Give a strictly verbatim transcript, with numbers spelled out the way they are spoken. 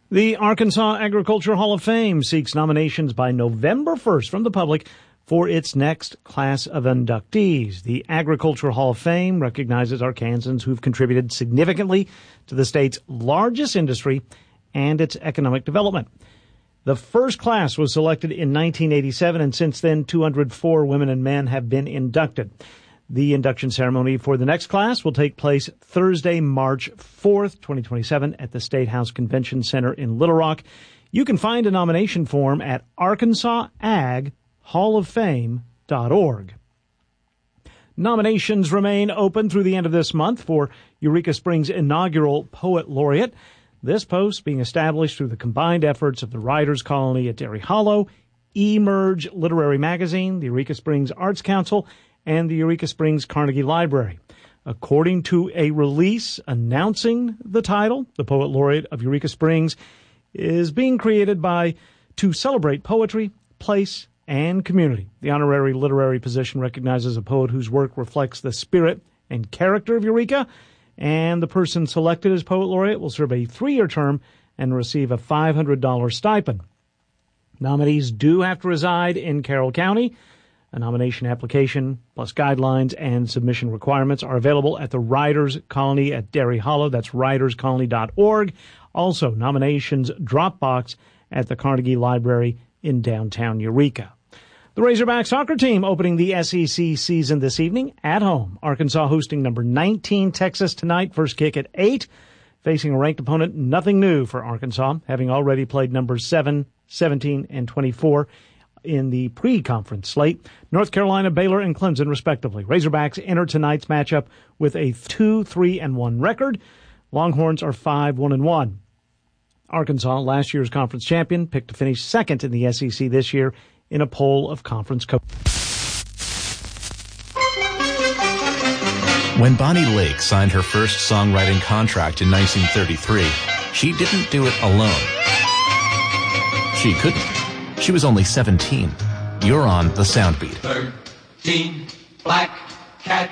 The Arkansas Agriculture Hall of Fame seeks nominations by November first from the public for its next class of inductees. The Agriculture Hall of Fame recognizes Arkansans who've contributed significantly to the state's largest industry and its economic development. The first class was selected in nineteen eighty-seven, and since then, two hundred four women and men have been inducted. The induction ceremony for the next class will take place Thursday, March fourth, twenty twenty-seven, at the State House Convention Center in Little Rock. You can find a nomination form at arkansas ag hall of fame dot org. Nominations remain open through the end of this month for Eureka Springs' inaugural Poet Laureate. This post being established through the combined efforts of the Writers' Colony at Dairy Hollow, eMerge Literary Magazine, the Eureka Springs Arts Council, and the Eureka Springs Carnegie Library. According to a release announcing the title, the Poet Laureate of Eureka Springs is being created by to celebrate poetry, place, and community. The honorary literary position recognizes a poet whose work reflects the spirit and character of Eureka, and the person selected as Poet Laureate will serve a three-year term and receive a five hundred dollars stipend. Nominees do have to reside in Carroll County. A nomination application plus guidelines and submission requirements are available at the Writers' Colony at Dairy Hollow. That's writers colony dot org. Also, nominations drop box at the Carnegie Library in downtown Eureka. The Razorback soccer team opening the S E C season this evening at home. Arkansas hosting number nineteen Texas tonight. First kick at eight. Facing a ranked opponent, nothing new for Arkansas, having already played numbers seven, seventeen, and twenty-four in the pre-conference slate. North Carolina, Baylor, and Clemson, respectively. Razorbacks enter tonight's matchup with a two three and one record. Longhorns are five one and one. Arkansas, last year's conference champion, picked to finish second in the S E C this year in a poll of conference coaches. When Bonnie Lake signed her first songwriting contract in nineteen thirty-three, she didn't do it alone. She couldn't. She was only seventeen. You're on The Soundbeat. Thirteen black